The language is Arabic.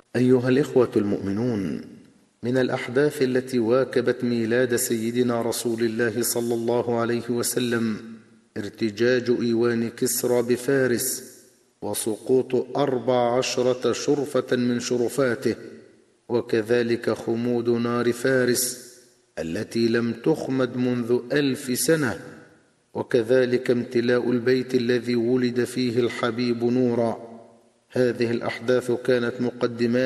أيها الإخوة المؤمنون، من الأحداث التي واكبت ميلاد سيدنا رسول الله صلى الله عليه وسلم ارتجاج إيوان كسرى بفارس وسقوط 14 شرفة من شرفاته، وكذلك خمود نار فارس التي لم تخمد منذ 1000 سنة، وكذلك امتلاء البيت الذي ولد فيه الحبيب نورا. هذه الأحداث كانت مقدمات